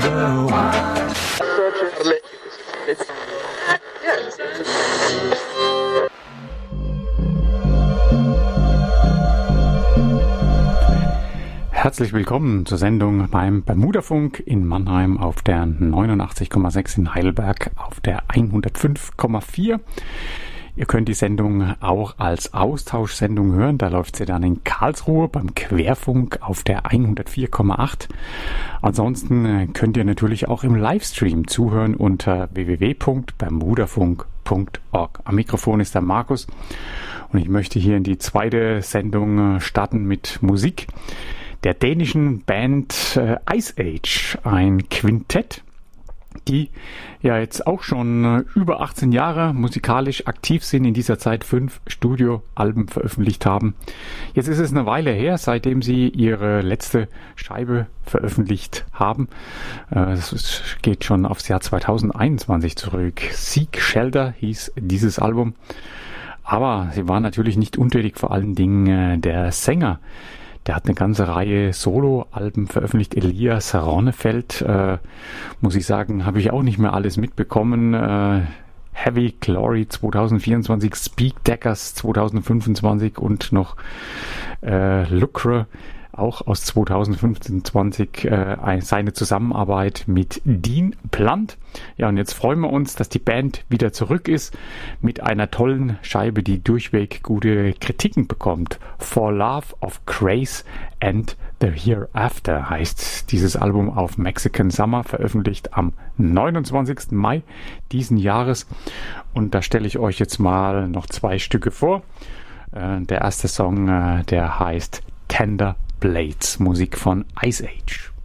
Herzlich willkommen zur Sendung beim Bermudafunk in Mannheim auf der 89,6, in Heidelberg auf der 105,4. Ihr könnt die Sendung auch als Austauschsendung hören. Da läuft sie dann in Karlsruhe beim Querfunk auf der 104,8. Ansonsten könnt ihr natürlich auch im Livestream zuhören unter www.bermudafunk.org. Am Mikrofon ist der Markus und ich möchte hier in die zweite Sendung starten mit Musik der dänischen Band Ice Age, ein Quintett, die ja jetzt auch schon über 18 Jahre musikalisch aktiv sind, in dieser Zeit 5 Studioalben veröffentlicht haben. Jetzt ist es eine Weile her, seitdem sie ihre letzte Scheibe veröffentlicht haben. Es geht schon aufs Jahr 2021 zurück. Seek Shelter hieß dieses Album. Aber sie waren natürlich nicht untätig, vor allen Dingen der Sänger. Der hat eine ganze Reihe Solo-Alben veröffentlicht. Elias Ronnefeld, muss ich sagen, habe ich auch nicht mehr alles mitbekommen. Heavy Glory 2024, Speak Daggers 2025 und noch Lucre auch aus 2025, seine Zusammenarbeit mit Dean Blunt. Ja, und jetzt freuen wir uns, dass die Band wieder zurück ist mit einer tollen Scheibe, die durchweg gute Kritiken bekommt. For Love of Grace and the Hereafter heißt dieses Album auf Mexican Summer, veröffentlicht am 29. Mai diesen Jahres. Und da stelle ich euch jetzt mal noch 2 Stücke vor. Der erste Song, der heißt Tender Blades, Musik von Ice Age.